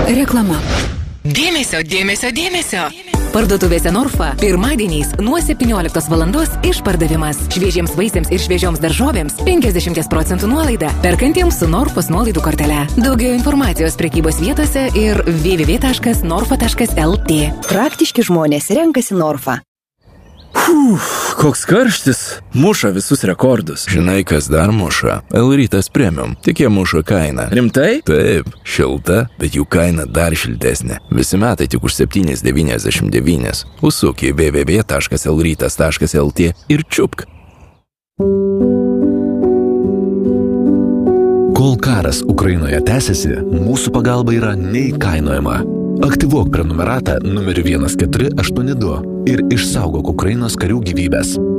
Reklama. Dėmesio, dėmesio, dėmesio. Parduotuvėse Norfa pirmadieniais nuo 17 valandos išpardavimas. Šviežiems vaisiams ir šviežioms daržovėms 50% nuolaida. Perkantiems su Norfos nuolaidų kortele. Daugiau informacijos prekybos vietose ir www.norfa.lt. Praktiški žmonės renkasi Norfa. Koks karštis, muša visus rekordus. Žinai, kas dar muša? L-Rytas Premium. Tik jie muša kainą. Rimtai? Taip, šilta, bet jų kaina dar šiltesnė. Visi metai tik už 7,99. Užsuk į www.lrytas.lt ir čiupk. Kol karas Ukrainoje tęsiasi, mūsų pagalba yra neįkainojama. Aktyvuok prenumeratą numeriu 1482 ir išsaugok Ukrainos karių gyvybės.